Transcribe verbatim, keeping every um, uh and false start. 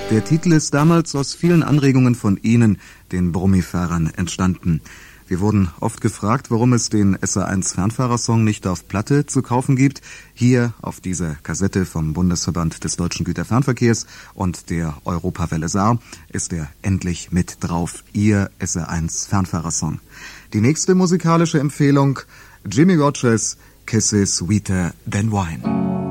Der Titel ist damals aus vielen Anregungen von Ihnen, den Brummifahrern, entstanden. Wir wurden oft gefragt, warum es den S R eins Fernfahrersong nicht auf Platte zu kaufen gibt. Hier auf dieser Kassette vom Bundesverband des Deutschen Güterfernverkehrs und der Europawelle Saar ist er endlich mit drauf. Ihr S R eins Fernfahrersong. Die nächste musikalische Empfehlung: Jimmie Rodgers, Kisses Sweeter Than Wine.